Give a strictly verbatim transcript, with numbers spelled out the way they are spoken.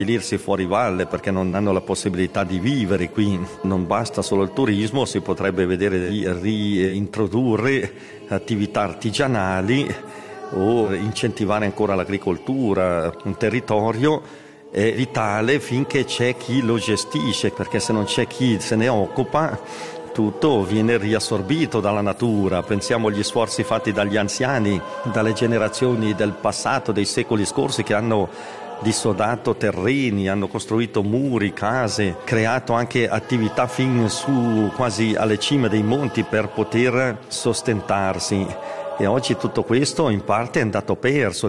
stabilirsi fuori valle perché non hanno la possibilità di vivere qui. Non basta solo il turismo, si potrebbe vedere di reintrodurre attività artigianali o incentivare ancora l'agricoltura. Un territorio è vitale finché c'è chi lo gestisce, perché se non c'è chi se ne occupa tutto viene riassorbito dalla natura. Pensiamo agli sforzi fatti dagli anziani, dalle generazioni del passato, dei secoli scorsi, che hanno dissodato terreni, hanno costruito muri, case, creato anche attività fin su quasi alle cime dei monti per poter sostentarsi. E oggi tutto questo in parte è andato perso.